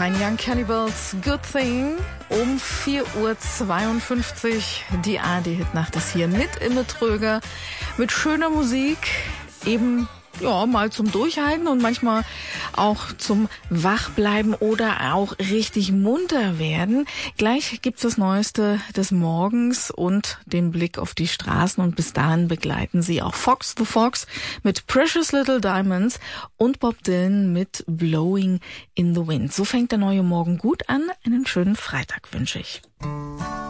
Nein, Young Cannibals, Good Thing. Um 4:52 Uhr. Die ARD-Hitnacht ist hier mit Imme Tröger. Mit schöner Musik. Eben, ja, mal zum Durchhalten und manchmal auch zum Wachbleiben oder auch richtig munter werden. Gleich gibt's das Neueste des Morgens und den Blick auf die Straßen und bis dahin begleiten Sie auch Fox the Fox mit Precious Little Diamonds und Bob Dylan mit Blowing in the Wind. So fängt der neue Morgen gut an. Einen schönen Freitag wünsche ich.